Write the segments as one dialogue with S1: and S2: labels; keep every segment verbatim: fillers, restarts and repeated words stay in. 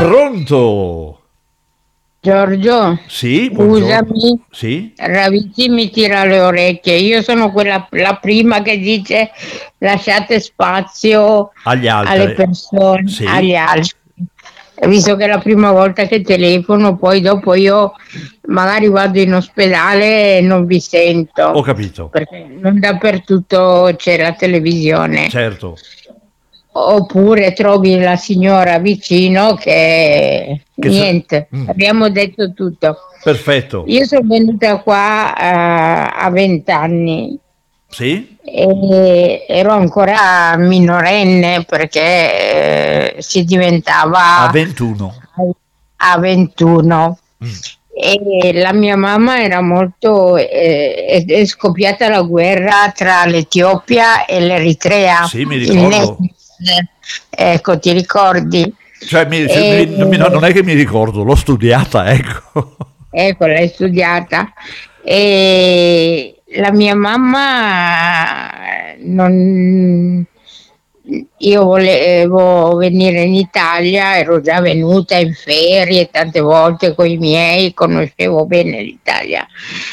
S1: Pronto?
S2: Giorgio,
S1: Sì, buongiorno.
S2: scusami,
S1: Sì?
S2: Ravizzi mi tira le orecchie. Io sono quella la prima che dice lasciate spazio
S1: Agli
S2: alle
S1: altri?
S2: persone,
S1: Sì,
S2: agli altri. Visto che è la prima volta che telefono, poi dopo io magari vado in ospedale e non vi
S1: ho
S2: sento,
S1: capito.
S2: perché non dappertutto c'è la televisione.
S1: Certo.
S2: Oppure trovi la signora vicino che
S1: Che sa-
S2: niente,
S1: Mm,
S2: abbiamo detto tutto.
S1: perfetto.
S2: Io sono venuta qua eh, a vent'anni
S1: Sì?
S2: e ero ancora minorenne perché eh, si
S1: A
S2: diventava
S1: ventuno.
S2: a ventuno.
S1: Mm.
S2: E la mia mamma era molto eh, è, è scoppiata la guerra tra l'Etiopia e l'Eritrea,
S1: Sì, mi
S2: il
S1: ricordo.
S2: Nesis, ecco, ti ricordi?
S1: Cioè, mi- se-
S2: E,
S1: mi- non mi- non è che mi ricordo, l'ho studiata, ecco.
S2: ecco, l'hai studiata. E la mia mamma non. Io volevo venire in Italia, ero già venuta in ferie tante volte con i miei, conoscevo bene l'Italia.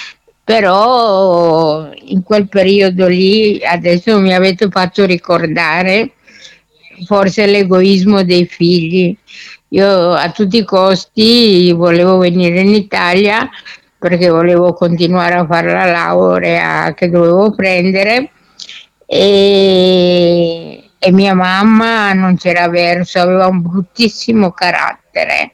S2: Però in quel periodo lì, adesso mi avete fatto ricordare forse l'egoismo dei figli. Io a tutti i costi volevo venire in Italia perché volevo continuare a fare la laurea che dovevo prendere e, e mia mamma non c'era verso, aveva un bruttissimo carattere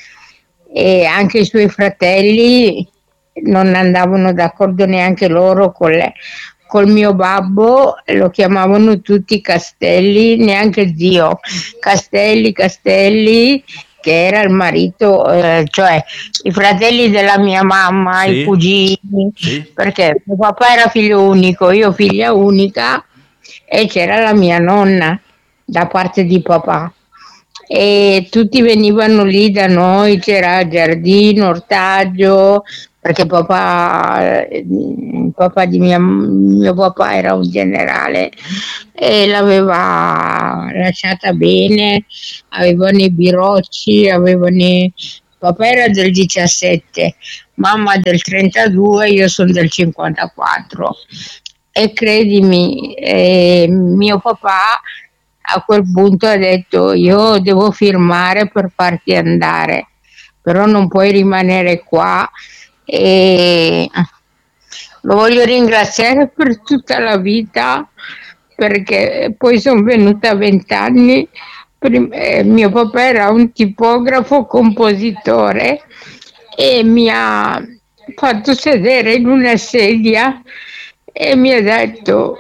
S2: e anche i suoi fratelli non andavano d'accordo neanche loro con le, col mio babbo, lo chiamavano tutti Castelli, neanche zio, Castelli, Castelli, che era il marito, eh, cioè i fratelli della mia mamma, i
S1: Sì?
S2: cugini,
S1: Sì?
S2: perché mio papà era figlio unico, io figlia unica e c'era la mia nonna da parte di papà. E tutti venivano lì da noi, c'era giardino, ortaggio, perché papà, il papà di mia, mio papà era un generale e l'aveva lasciata bene, avevano i birocci, avevano i, papà era del diciassette, mamma del trentadue, io sono del cinquantaquattro e credimi, eh, mio papà a quel punto ha detto io devo firmare per farti andare, però non puoi rimanere qua e lo voglio ringraziare per tutta la vita perché poi sono venuta a vent'anni. Eh, mio papà era un tipografo compositore e mi ha fatto sedere in una sedia e mi ha detto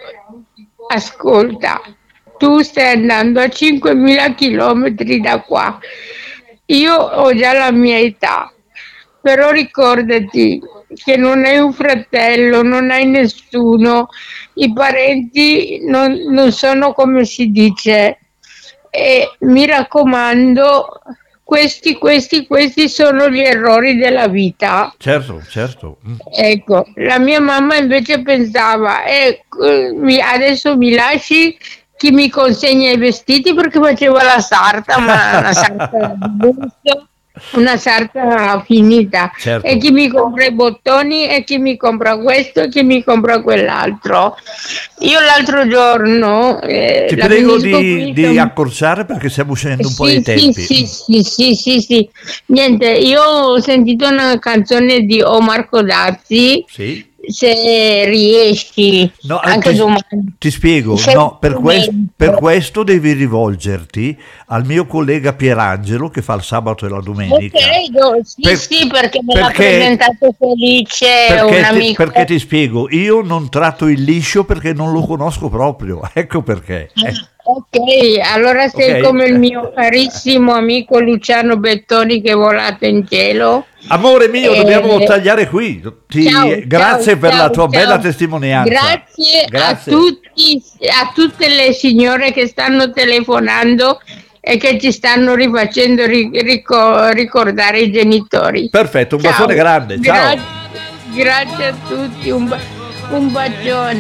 S2: ascolta, tu stai andando a cinquemila chilometri da qua, io ho già la mia età, però ricordati che non hai un fratello, non hai nessuno, i parenti non, non sono come si dice e mi raccomando, questi, questi, questi sono gli errori della vita.
S1: Certo, certo. Mm.
S2: Ecco, la mia mamma invece pensava, eh, mi- adesso mi lasci chi mi consegna i vestiti perché faceva la sarta, ma una sarta di lusso, una sarta finita, e
S1: Certo.
S2: chi mi compra i bottoni e chi mi compra questo e chi mi compra quell'altro. Io l'altro giorno eh,
S1: Ti
S2: la
S1: prego
S2: finisco
S1: di,
S2: qui.
S1: di accorciare perché stiamo uscendo un po'
S2: Sì,
S1: dai
S2: sì,
S1: tempi.
S2: sì,
S1: Mm.
S2: sì, sì, sì, sì. Niente, io ho sentito una canzone di Omar Codazzi,
S1: Sì?
S2: se riesci,
S1: No, eh,
S2: anche
S1: ti,
S2: domani.
S1: ti spiego,
S2: C'è
S1: no, per,
S2: un
S1: quest- per
S2: momento.
S1: questo devi rivolgerti al mio collega Pierangelo che fa il sabato e la
S2: Ok,
S1: domenica.
S2: io- sì,
S1: Per-
S2: sì, perché me l'ha
S1: perché,
S2: presentato Felice, un
S1: perché, ti,
S2: amico.
S1: perché ti spiego, io non tratto il liscio perché non lo conosco proprio, ecco perché. Eh,
S2: Ok, allora
S1: ok?
S2: sei come il mio carissimo amico Luciano Bettoni che è volato in cielo.
S1: Amore mio, dobbiamo
S2: Eh,
S1: tagliare qui.
S2: Ciao,
S1: Ti-
S2: ciao,
S1: grazie per la
S2: ciao,
S1: tua bella
S2: ciao.
S1: testimonianza.
S2: Grazie a
S1: Grazie.
S2: tutti, a tutte le signore che stanno telefonando e che ci stanno rifacendo ri- rico- ricordare i genitori.
S1: Perfetto, un bacione
S2: Ciao,
S1: grande, ciao.
S2: grazie, grazie a tutti, un, ba- un bacione.